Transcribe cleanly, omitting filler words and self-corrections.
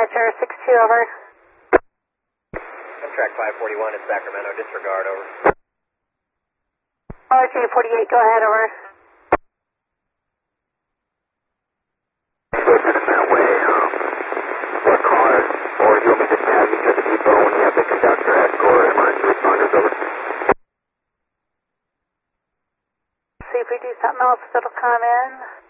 Dispatcher 62, over. Track 541 in Sacramento, disregard, over. RJ 48, go ahead, over. That way, what car, or do you want me to tag you to the depot when you have the conductor, escort, emergency responders, over? See if we do something else that'll come in.